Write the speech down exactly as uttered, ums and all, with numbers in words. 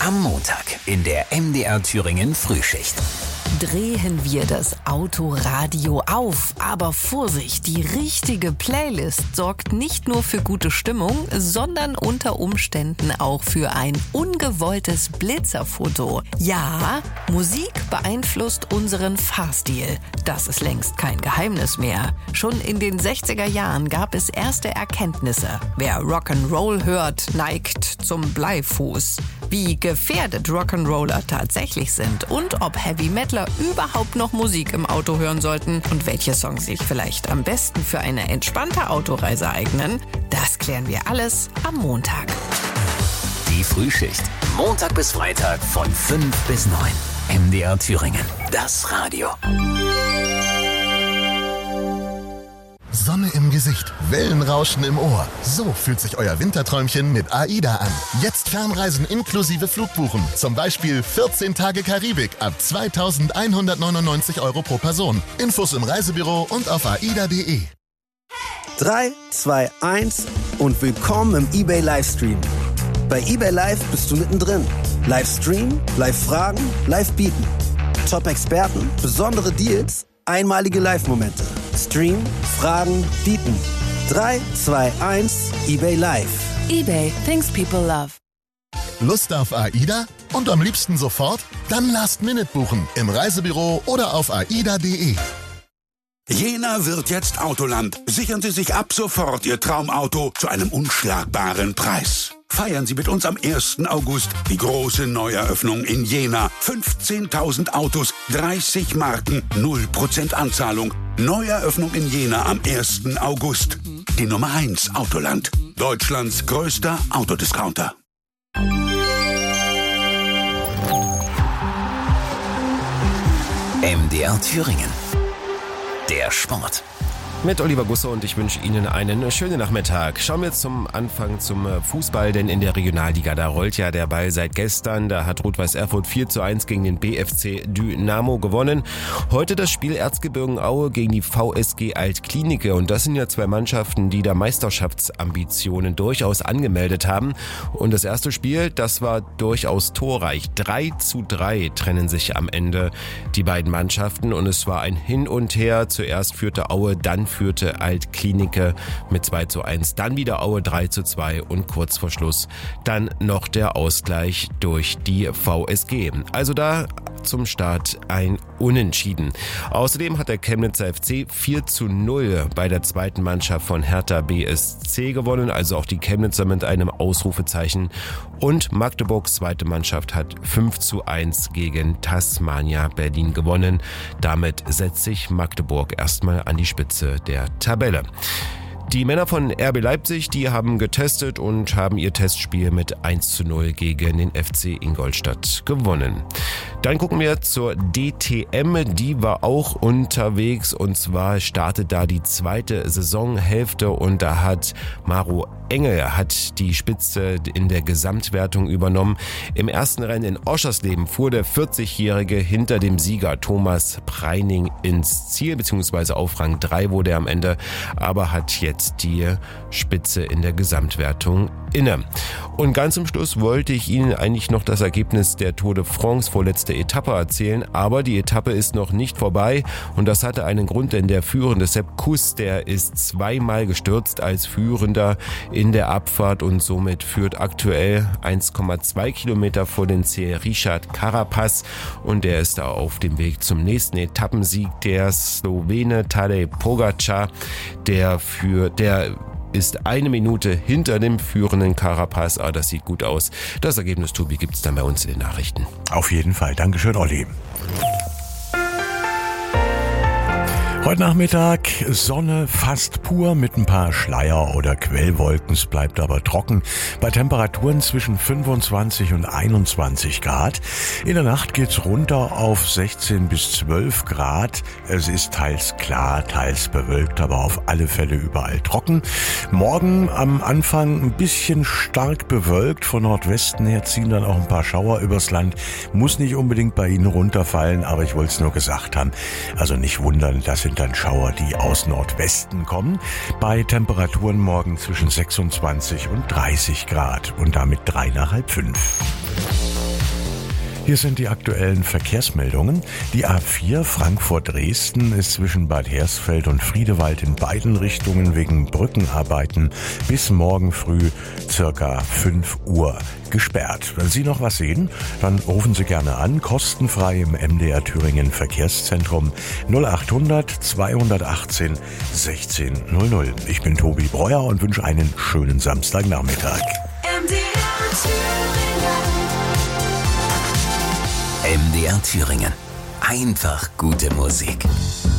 Am Montag in der M D R Thüringen Frühschicht. Drehen wir das Autoradio auf. Aber Vorsicht, die richtige Playlist sorgt nicht nur für gute Stimmung, sondern unter Umständen auch für ein ungewolltes Blitzerfoto. Ja, Musik beeinflusst unseren Fahrstil. Das ist längst kein Geheimnis mehr. Schon in den sechziger Jahren gab es erste Erkenntnisse. Wer Rock'n'Roll hört, neigt zum Bleifuß. Wie gefährdet Rock'n'Roller tatsächlich sind und ob Heavy Metaler überhaupt noch Musik im Auto hören sollten und welche Songs sich vielleicht am besten für eine entspannte Autoreise eignen, das klären wir alles am Montag. Die Frühschicht. Montag bis Freitag von fünf bis neun. M D R Thüringen. Das Radio. Sonne im Gesicht, Wellenrauschen im Ohr. So fühlt sich euer Winterträumchen mit AIDA an. Jetzt Fernreisen inklusive Flugbuchen. Zum Beispiel vierzehn Tage Karibik ab zweitausendeinhundertneunundneunzig Euro pro Person. Infos im Reisebüro und auf aida punkt de. drei, zwei, eins und willkommen im eBay Livestream. Bei eBay Live bist du mittendrin. Livestream, Live-Fragen, Live-Bieten. Top-Experten, besondere Deals, einmalige Live-Momente. Stream, Fragen, Bieten. drei, zwei, eins, eBay Live. eBay, things people love. Lust auf AIDA? Und am liebsten sofort? Dann Last Minute buchen im Reisebüro oder auf aida punkt de. Jena wird jetzt Autoland. Sichern Sie sich ab sofort Ihr Traumauto zu einem unschlagbaren Preis. Feiern Sie mit uns am ersten August die große Neueröffnung in Jena. fünfzehntausend Autos, dreißig Marken, null Prozent Anzahlung. Neueröffnung in Jena am ersten August. Die Nummer eins Autoland. Deutschlands größter Autodiscounter. M D R Thüringen. Der Sport. Mit Oliver Gusse und ich wünsche Ihnen einen schönen Nachmittag. Schauen wir jetzt zum Anfang zum Fußball, denn in der Regionalliga, da rollt ja der Ball seit gestern. Da hat Rot-Weiß Erfurt vier zu eins gegen den B F C Dynamo gewonnen. Heute das Spiel Erzgebirgen-Aue gegen die V S G Altklinike. Und das sind ja zwei Mannschaften, die da Meisterschaftsambitionen durchaus angemeldet haben. Und das erste Spiel, das war durchaus torreich. drei zu drei trennen sich am Ende die beiden Mannschaften. Und es war ein Hin und Her. Zuerst führte Aue, dann führte Altklinike mit zwei zu eins, dann wieder Aue drei zu zwei und kurz vor Schluss dann noch der Ausgleich durch die V S G. Also da zum Start ein Unentschieden. Außerdem hat der Chemnitzer F C vier zu null bei der zweiten Mannschaft von Hertha B S C gewonnen, also auch die Chemnitzer mit einem Ausrufezeichen. Und Magdeburgs zweite Mannschaft hat fünf zu eins gegen Tasmania Berlin gewonnen. Damit setzt sich Magdeburg erstmal an die Spitze der Tabelle. Die Männer von R B Leipzig, die haben getestet und haben ihr Testspiel mit eins zu null gegen den F C Ingolstadt gewonnen. Dann gucken wir zur D T M, die war auch unterwegs und zwar startet da die zweite Saisonhälfte und da hat Maro Engel hat die Spitze in der Gesamtwertung übernommen. Im ersten Rennen in Oschersleben fuhr der vierzigjährige hinter dem Sieger Thomas Preining ins Ziel, beziehungsweise auf Rang drei wurde er am Ende, aber hat jetzt die Spitze in der Gesamtwertung inne. Und ganz zum Schluss wollte ich Ihnen eigentlich noch das Ergebnis der Tour de France vorletzte Etappe erzählen, aber die Etappe ist noch nicht vorbei und das hatte einen Grund, denn der führende Sepp Kuss, der ist zweimal gestürzt als Führender in der Abfahrt und somit führt aktuell eins Komma zwei Kilometer vor den Ziel Richard Carapaz und der ist da auf dem Weg zum nächsten Etappensieg. Der Slowene Tadej Pogačar, der für der ist eine Minute hinter dem führenden Carapaz. Ah, das sieht gut aus. Das Ergebnis, Tobi, gibt es dann bei uns in den Nachrichten. Auf jeden Fall. Dankeschön, Olli. Heute Nachmittag Sonne fast pur mit ein paar Schleier- oder Quellwolken. Es bleibt aber trocken bei Temperaturen zwischen fünfundzwanzig und einundzwanzig Grad. In der Nacht geht's runter auf sechzehn bis zwölf Grad. Es ist teils klar, teils bewölkt, aber auf alle Fälle überall trocken. Morgen am Anfang ein bisschen stark bewölkt. Von Nordwesten her ziehen dann auch ein paar Schauer übers Land. Muss nicht unbedingt bei Ihnen runterfallen, aber ich wollte es nur gesagt haben. Also nicht wundern, das sind dann Schauer, die aus Nordwesten kommen. Bei Temperaturen morgen zwischen sechsundzwanzig und dreißig Grad und damit drei nach halb fünf. Hier sind die aktuellen Verkehrsmeldungen. Die A vier Frankfurt-Dresden ist zwischen Bad Hersfeld und Friedewald in beiden Richtungen wegen Brückenarbeiten bis morgen früh circa fünf Uhr gesperrt. Wenn Sie noch was sehen, dann rufen Sie gerne an, kostenfrei im M D R Thüringen Verkehrszentrum null acht hundert zweihundertachtzehn sechzehn null null. Ich bin Tobi Breuer und wünsche einen schönen Samstagnachmittag. M D R Thüringen. M D R Thüringen. Einfach gute Musik.